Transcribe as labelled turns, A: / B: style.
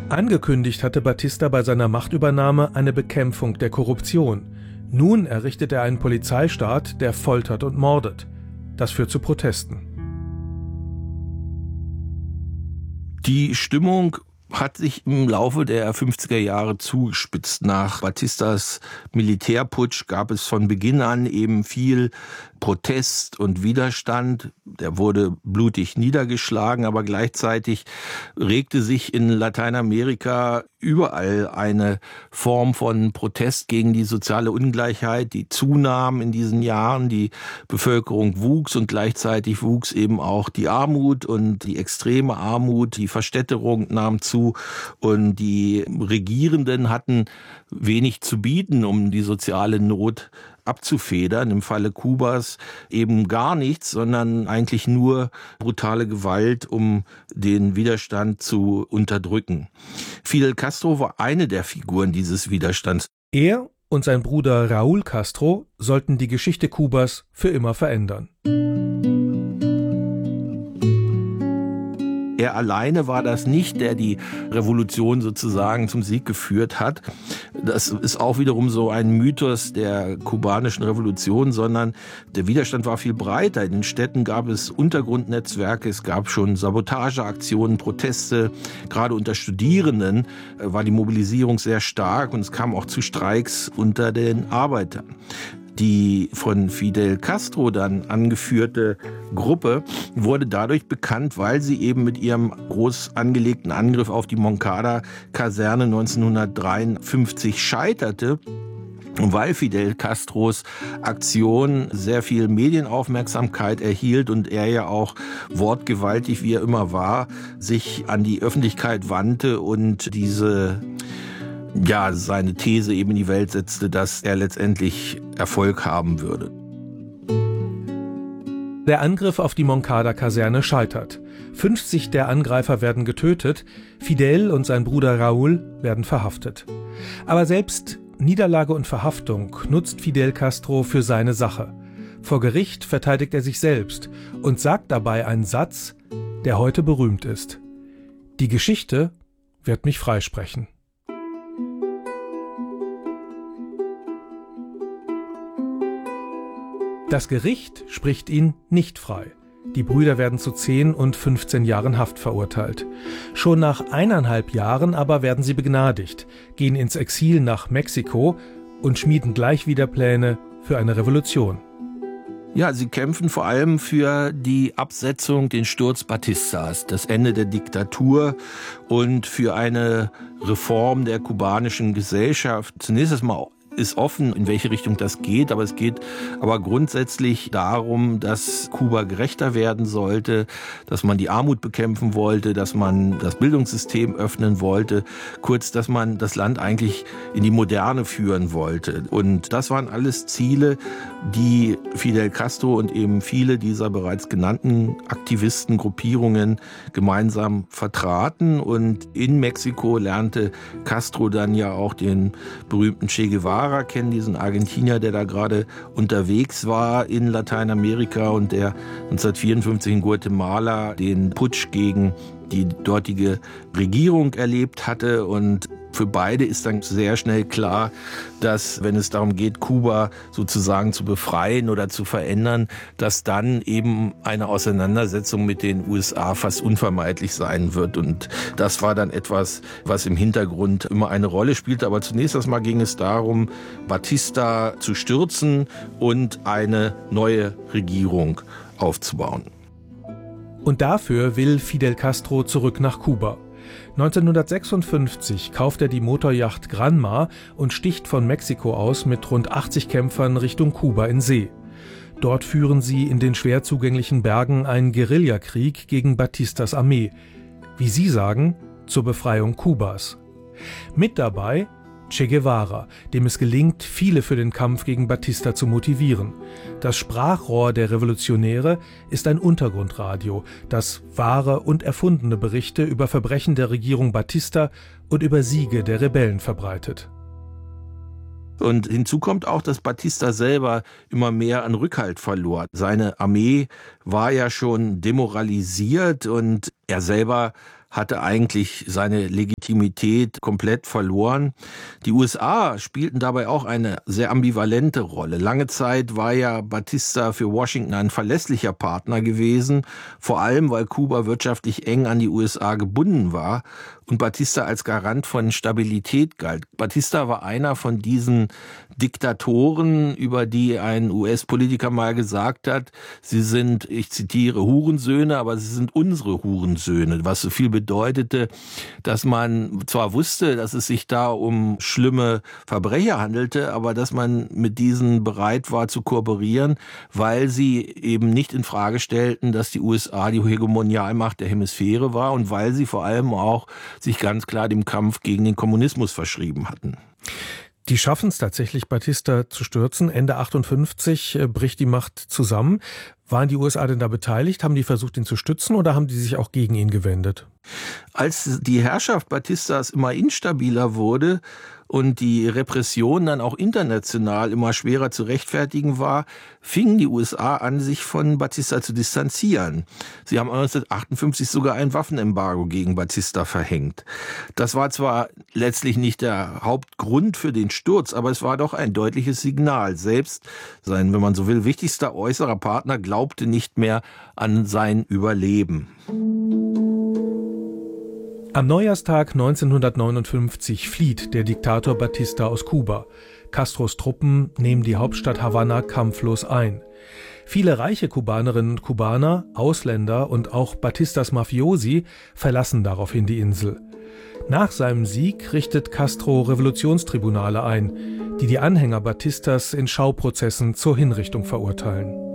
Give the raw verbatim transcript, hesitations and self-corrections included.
A: Angekündigt hatte Batista bei seiner Machtübernahme eine Bekämpfung der Korruption. Nun errichtet er einen Polizeistaat, der foltert und mordet. Das führt zu Protesten.
B: Die Stimmung hat sich im Laufe der fünfziger Jahre zugespitzt. Nach Batistas Militärputsch gab es von Beginn an eben viel Protest und Widerstand. Der wurde blutig niedergeschlagen, aber gleichzeitig regte sich in Lateinamerika überall eine Form von Protest gegen die soziale Ungleichheit, die zunahm in diesen Jahren. Die Bevölkerung wuchs und gleichzeitig wuchs eben auch die Armut und die extreme Armut, die Verstädterung nahm zu und die Regierenden hatten wenig zu bieten, um die soziale Not abzufedern. Im Falle Kubas eben gar nichts, sondern eigentlich nur brutale Gewalt, um den Widerstand zu unterdrücken. Fidel Castro war eine der Figuren dieses Widerstands.
A: Er und sein Bruder Raúl Castro sollten die Geschichte Kubas für immer verändern.
B: Er alleine war das nicht, der die Revolution sozusagen zum Sieg geführt hat. Das ist auch wiederum so ein Mythos der kubanischen Revolution, sondern der Widerstand war viel breiter. In den Städten gab es Untergrundnetzwerke, es gab schon Sabotageaktionen, Proteste. Gerade unter Studierenden war die Mobilisierung sehr stark und es kam auch zu Streiks unter den Arbeitern. Die von Fidel Castro dann angeführte Gruppe wurde dadurch bekannt, weil sie eben mit ihrem groß angelegten Angriff auf die Moncada-Kaserne neunzehnhundertdreiundfünfzig scheiterte. Und weil Fidel Castros Aktion sehr viel Medienaufmerksamkeit erhielt und er ja auch wortgewaltig, wie er immer war, sich an die Öffentlichkeit wandte und diese ja, seine These eben in die Welt setzte, dass er letztendlich Erfolg haben würde.
A: Der Angriff auf die Moncada-Kaserne scheitert. fünfzig der Angreifer werden getötet, Fidel und sein Bruder Raúl werden verhaftet. Aber selbst Niederlage und Verhaftung nutzt Fidel Castro für seine Sache. Vor Gericht verteidigt er sich selbst und sagt dabei einen Satz, der heute berühmt ist. Die Geschichte wird mich freisprechen. Das Gericht spricht ihn nicht frei. Die Brüder werden zu zehn und fünfzehn Jahren Haft verurteilt. Schon nach eineinhalb Jahren aber werden sie begnadigt, gehen ins Exil nach Mexiko und schmieden gleich wieder Pläne für eine Revolution.
B: Ja, sie kämpfen vor allem für die Absetzung, den Sturz Batistas, das Ende der Diktatur und für eine Reform der kubanischen Gesellschaft. Zunächst einmal ist offen, in welche Richtung das geht, aber es geht aber grundsätzlich darum, dass Kuba gerechter werden sollte, dass man die Armut bekämpfen wollte, dass man das Bildungssystem öffnen wollte, kurz, dass man das Land eigentlich in die Moderne führen wollte. Und das waren alles Ziele, die Fidel Castro und eben viele dieser bereits genannten Aktivisten, Gruppierungen gemeinsam vertraten. Und in Mexiko lernte Castro dann ja auch den berühmten Che Guevara kennen, diesen Argentinier, der da gerade unterwegs war in Lateinamerika und der neunzehnhundertvierundfünfzig in Guatemala den Putsch gegen die dortige Regierung erlebt hatte. Und für beide ist dann sehr schnell klar, dass, wenn es darum geht, Kuba sozusagen zu befreien oder zu verändern, dass dann eben eine Auseinandersetzung mit den U S A fast unvermeidlich sein wird. Und das war dann etwas, was im Hintergrund immer eine Rolle spielte. Aber zunächst erstmal ging es darum, Batista zu stürzen und eine neue Regierung aufzubauen.
A: Und dafür will Fidel Castro zurück nach Kuba. neunzehnhundertsechsundfünfzig kauft er die Motoryacht Granma und sticht von Mexiko aus mit rund achtzig Kämpfern Richtung Kuba in See. Dort führen sie in den schwer zugänglichen Bergen einen Guerillakrieg gegen Batistas Armee. Wie sie sagen, zur Befreiung Kubas. Mit dabei Che Guevara, dem es gelingt, viele für den Kampf gegen Batista zu motivieren. Das Sprachrohr der Revolutionäre ist ein Untergrundradio, das wahre und erfundene Berichte über Verbrechen der Regierung Batista und über Siege der Rebellen verbreitet.
B: Und hinzu kommt auch, dass Batista selber immer mehr an Rückhalt verlor. Seine Armee war ja schon demoralisiert und er selber hatte eigentlich seine Legitimität Legitimität komplett verloren. Die U S A spielten dabei auch eine sehr ambivalente Rolle. Lange Zeit war ja Batista für Washington ein verlässlicher Partner gewesen, vor allem weil Kuba wirtschaftlich eng an die U S A gebunden war und Batista als Garant von Stabilität galt. Batista war einer von diesen Diktatoren, über die ein U S-Politiker mal gesagt hat, sie sind, ich zitiere, Hurensöhne, aber sie sind unsere Hurensöhne, was so viel bedeutete, dass man zwar wusste, dass es sich da um schlimme Verbrecher handelte, aber dass man mit diesen bereit war zu kooperieren, weil sie eben nicht in Frage stellten, dass die U S A die Hegemonialmacht der Hemisphäre war und weil sie vor allem auch sich ganz klar dem Kampf gegen den Kommunismus verschrieben hatten.
A: Die schaffen es tatsächlich, Batista zu stürzen. Ende achtundfünfzig äh, bricht die Macht zusammen. Waren die U S A denn da beteiligt? Haben die versucht, ihn zu stützen oder haben die sich auch gegen ihn gewendet?
B: Als die Herrschaft Batistas immer instabiler wurde und die Repression dann auch international immer schwerer zu rechtfertigen war, fingen die U S A an, sich von Batista zu distanzieren. Sie haben neunzehnhundertachtundfünfzig sogar ein Waffenembargo gegen Batista verhängt. Das war zwar letztlich nicht der Hauptgrund für den Sturz, aber es war doch ein deutliches Signal. Selbst sein, wenn man so will, wichtigster äußerer Partner glaubte nicht mehr an sein Überleben.
A: Am Neujahrstag neunzehnhundertneunundfünfzig flieht der Diktator Batista aus Kuba. Castros Truppen nehmen die Hauptstadt Havanna kampflos ein. Viele reiche Kubanerinnen und Kubaner, Ausländer und auch Batistas Mafiosi verlassen daraufhin die Insel. Nach seinem Sieg richtet Castro Revolutionstribunale ein, die die Anhänger Batistas in Schauprozessen zur Hinrichtung verurteilen.